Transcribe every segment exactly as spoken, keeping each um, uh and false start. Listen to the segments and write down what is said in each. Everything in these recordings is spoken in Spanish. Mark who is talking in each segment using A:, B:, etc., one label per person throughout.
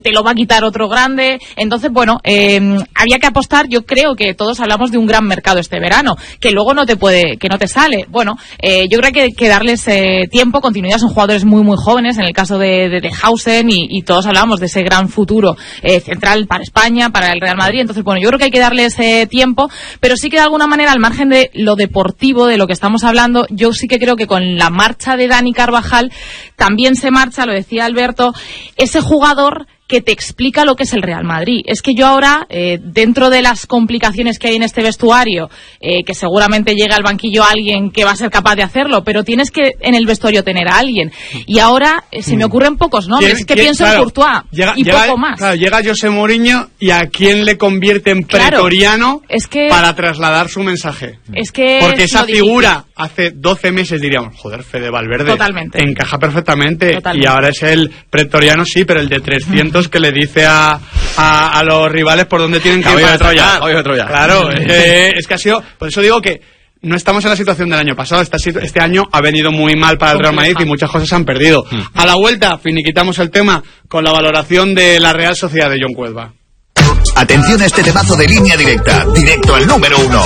A: te lo va a quitar otro grande. Entonces, bueno, eh, había que apostar. Yo creo que todos hablamos de un gran mercado este verano, que luego no te puede, que no te sale. Bueno, eh, yo creo que hay que darles eh, tiempo, continuidad. Son jugadores muy, muy jóvenes, en el caso de, de, de Hausen, y, y todos hablamos de ese gran futuro eh, central para España, para el Real Madrid. Entonces, bueno, yo creo que hay que darles eh, tiempo, pero sí que de alguna manera, al margen de lo deportivo, de lo que estamos hablando, yo sí que creo que con la marcha de Dani Carvajal también se marcha, lo decía Alberto, ese jugador que te explica lo que es el Real Madrid. Es que yo ahora, eh, dentro de las complicaciones que hay en este vestuario, eh, que seguramente llega al banquillo alguien que va a ser capaz de hacerlo, pero tienes que en el vestuario tener a alguien. Y ahora eh, se me ocurren pocos nombres. Es que pienso claro, en Courtois
B: llega,
A: y
B: llega,
A: poco más.
B: Claro, llega José Mourinho y ¿a quién le convierte en pretoriano
A: claro, es que,
B: para trasladar su mensaje?
A: Es que
B: Porque
A: es
B: esa figura hace doce meses diríamos, joder, Fede Valverde.
A: Totalmente.
B: Encaja perfectamente.
A: Totalmente.
B: Y ahora es el pretoriano, sí, pero el de trescientos que le dice a A, a los rivales por dónde tienen que ir para Troya. Claro, es que, es que ha sido. Por eso digo que no estamos en la situación del año pasado. Este, este año ha venido muy mal para el Real Madrid y muchas cosas se han perdido. A la vuelta finiquitamos el tema con la valoración de la Real Sociedad de John Cuelva.
C: Atención a este temazo de Línea Directa, directo al número uno.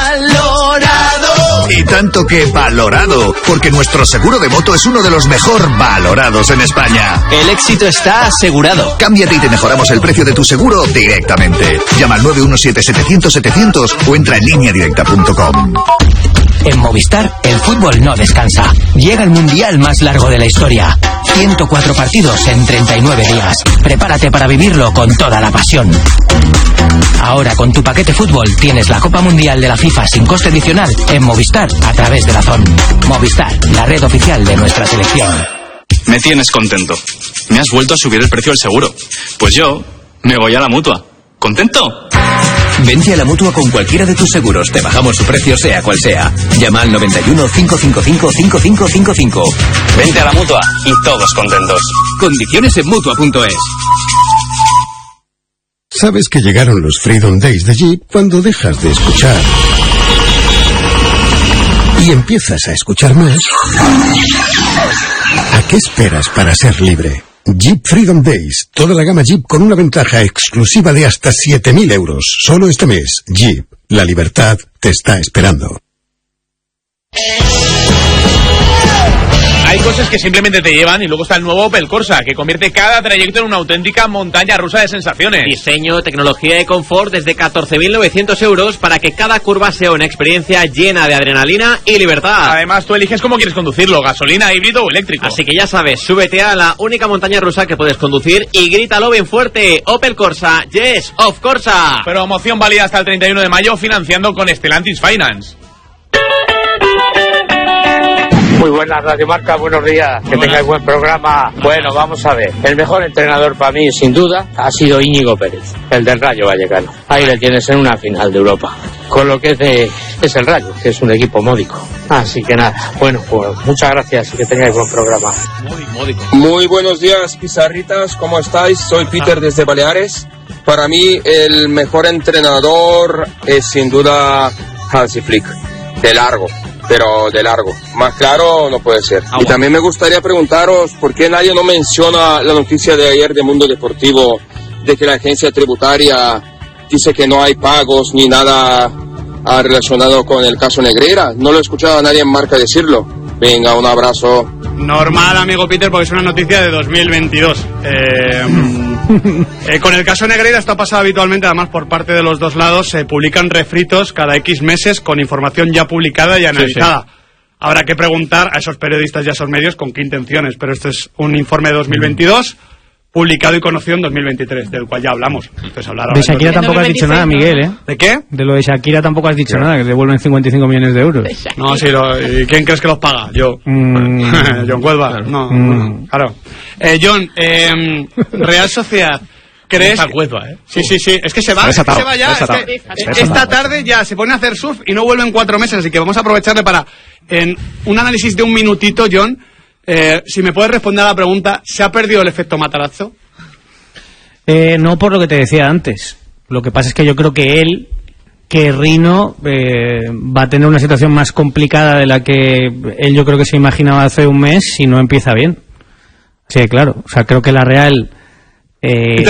C: ¡Valorado! Y tanto que valorado, porque nuestro seguro de moto es uno de los mejor valorados en España.
D: El éxito está asegurado.
C: Cámbiate y te mejoramos el precio de tu seguro directamente. Llama al nueve uno siete setecientos setecientos o entra en línea directa punto com.
D: En Movistar, el fútbol no descansa. Llega el mundial más largo de la historia. ciento cuatro partidos en treinta y nueve días. Prepárate para vivirlo con toda la pasión. Ahora con tu paquete fútbol tienes la Copa Mundial de la FIFA sin coste adicional en Movistar a través de Dazón. Movistar, la red oficial de nuestra selección.
E: Me tienes contento. Me has vuelto a subir el precio del seguro. Pues yo me voy a la Mutua. ¿Contento?
F: Vente a la Mutua con cualquiera de tus seguros. Te bajamos su precio sea cual sea. Llama al noventa y uno, cinco cinco cinco, cinco cinco cinco cinco.
E: Vente a la Mutua y todos contentos.
F: Condiciones en Mutua punto es.
G: Sabes que llegaron los Freedom Days de Jeep cuando dejas de escuchar y empiezas a escuchar más. ¿A qué esperas para ser libre? Jeep Freedom Days, toda la gama Jeep con una ventaja exclusiva de hasta siete mil euros. Solo este mes, Jeep, la libertad te está esperando.
H: Hay cosas que simplemente te llevan y luego está el nuevo Opel Corsa, que convierte cada trayecto en una auténtica montaña rusa de sensaciones.
I: Diseño, tecnología y confort desde catorce mil novecientos euros para que cada curva sea una experiencia llena de adrenalina y libertad.
H: Además, tú eliges cómo quieres conducirlo, gasolina, híbrido o eléctrico.
I: Así que ya sabes, súbete a la única montaña rusa que puedes conducir y grítalo bien fuerte. Opel Corsa, yes, of Corsa.
H: Promoción válida hasta el treinta y uno de mayo financiando con Stellantis Finance.
J: Muy buenas, Radio Marca, buenos días, que tengáis buen programa. Bueno, vamos a ver, el mejor entrenador para mí, sin duda, ha sido Íñigo Pérez, el del Rayo Vallecano. Ahí le tienes en una final de Europa, con lo que es, de, es el Rayo, que es un equipo módico. Así que nada, bueno, pues muchas gracias y que tengáis buen programa.
H: Muy módico.
K: Muy buenos días, pizarritas, ¿cómo estáis? Soy Peter desde Baleares. Para mí, el mejor entrenador es sin duda Hansi Flick, de largo. Pero de largo, más claro no puede ser. Ah, y bueno. También me gustaría preguntaros por qué nadie no menciona la noticia de ayer de Mundo Deportivo de que la agencia tributaria dice que no hay pagos ni nada ah, relacionado con el caso Negreira. No lo he escuchado a nadie en Marca decirlo. Venga, un abrazo.
B: Normal, amigo Peter, porque es una noticia de dos mil veintidós. Eh, eh, con el caso Negreira esto ha pasado habitualmente, además por parte de los dos lados se publican refritos cada X meses con información ya publicada y analizada. Sí, sí. Habrá que preguntar a esos periodistas y a esos medios con qué intenciones, pero este es un informe de dos mil veintidós publicado y conocido en dos mil veintitrés, del cual ya hablamos. Entonces, hablar
L: de Shakira tampoco has dicho nada, Miguel, ¿eh?
B: ¿De qué?
L: De lo de Shakira tampoco has dicho nada, que devuelven cincuenta y cinco millones de euros.
B: No, sí, lo, ¿y quién crees que los paga? Yo. Mm. John Cuelva. Claro. No, mm. claro. Eh, John, eh, Real Sociedad. ¿Crees?
H: Cuelva, ¿eh?
B: Sí, sí, sí. Es que se va, es que se va ya. Es que, esta tarde ya se pone a hacer surf y no vuelve en cuatro meses, así que vamos a aprovecharle para, en un análisis de un minutito, John, Eh, si me puedes responder a la pregunta, ¿se ha perdido el efecto Matarazzo?
L: Eh, no, por lo que te decía antes. Lo que pasa es que yo creo que él, que Rino, eh, va a tener una situación más complicada de la que él yo creo que se imaginaba hace un mes si no empieza bien. Sí, claro. O sea, creo que la Real Eh,